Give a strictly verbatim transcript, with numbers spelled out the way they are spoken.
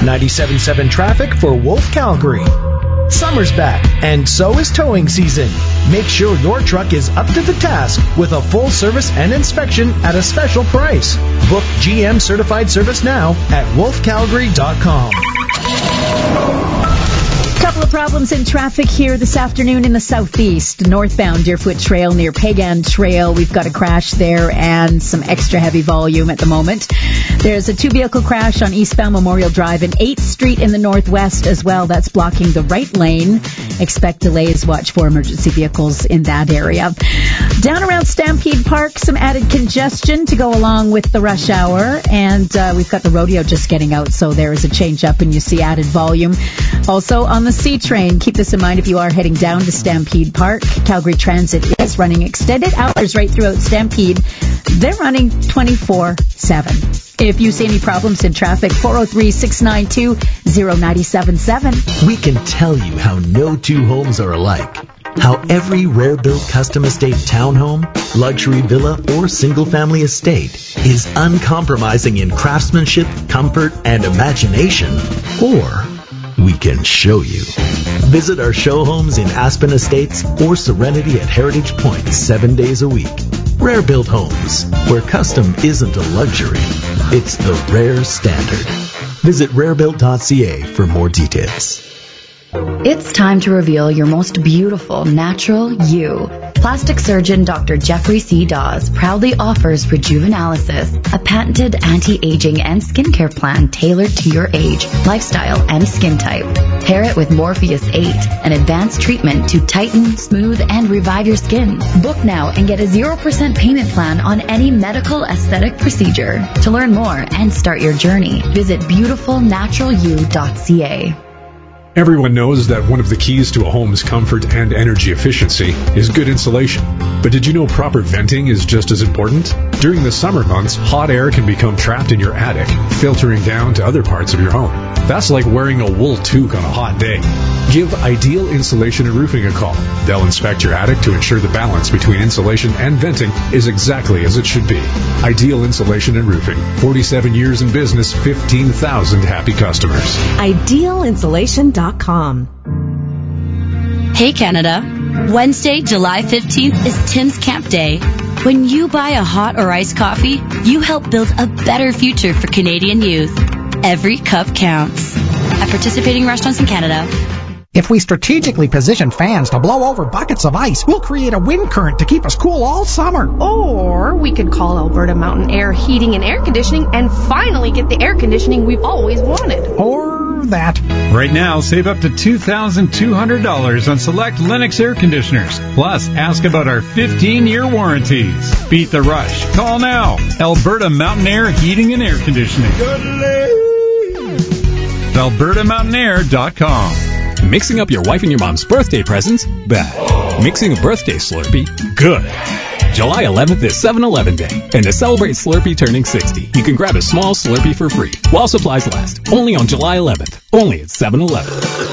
ninety-seven point seven traffic for Wolf Calgary. Summer's back, and so is towing season. Make sure your truck is up to the task with a full service and inspection at a special price. Book G M Certified Service now at wolf calgary dot com. Couple of problems in traffic here this afternoon in the southeast. Northbound Deerfoot Trail near Pagan Trail. We've got a crash there and some extra heavy volume at the moment. There's a two-vehicle crash on eastbound Memorial Drive and eighth Street in the northwest as well. That's blocking the right lane. Expect delays. Watch for emergency vehicles in that area. Down around Stampede Park, some added congestion to go along with the rush hour. And uh, we've got the rodeo just getting out, so there is a change up and you see added volume. Also on the C train, keep this in mind if you are heading down to Stampede Park. Calgary Transit is running extended hours right throughout Stampede. They're running twenty-four seven. If you see any problems in traffic, four oh three, six nine two, oh nine seven seven. We can tell you how no two homes are alike. How every rare-built custom estate townhome, luxury villa, or single-family estate is uncompromising in craftsmanship, comfort, and imagination. Or we can show you. Visit our show homes in Aspen Estates or Serenity at Heritage Point seven days a week. Rare Built Homes, where custom isn't a luxury, it's the rare standard. Visit rare built dot c a for more details. It's time to reveal your most beautiful, natural you. Plastic surgeon Doctor Jeffrey C. Dawes proudly offers Rejuvenalysis, a patented anti-aging and skincare plan tailored to your age, lifestyle, and skin type. Pair it with Morpheus eight, an advanced treatment to tighten, smooth, and revive your skin. Book now and get a zero percent payment plan on any medical aesthetic procedure. To learn more and start your journey, visit beautiful natural you dot c a. Everyone knows that one of the keys to a home's comfort and energy efficiency is good insulation. But did you know proper venting is just as important? During the summer months, hot air can become trapped in your attic, filtering down to other parts of your home. That's like wearing a wool toque on a hot day. Give Ideal Insulation and Roofing a call. They'll inspect your attic to ensure the balance between insulation and venting is exactly as it should be. Ideal Insulation and Roofing. forty-seven years in business, fifteen thousand happy customers. ideal insulation dot com. Hey Canada, Wednesday, July fifteenth is Tim's Camp Day. When you buy a hot or iced coffee, you help build a better future for Canadian youth. Every cup counts. At participating restaurants in Canada. If we strategically position fans to blow over buckets of ice, we'll create a wind current to keep us cool all summer. Or we could call Alberta Mountain Air Heating and Air Conditioning and finally get the air conditioning we've always wanted. Or that. Right now, save up to two thousand two hundred dollars on select Lennox air conditioners. Plus, ask about our fifteen-year warranties. Beat the rush. Call now. Alberta Mountain Air Heating and Air Conditioning. alberta mountain air dot com. Mixing up your wife and your mom's birthday presents? Bad. Mixing a birthday Slurpee? Good. July eleventh is seven eleven Day, and to celebrate Slurpee turning sixty, you can grab a small Slurpee for free while supplies last. Only on July eleventh. Only at seven eleven.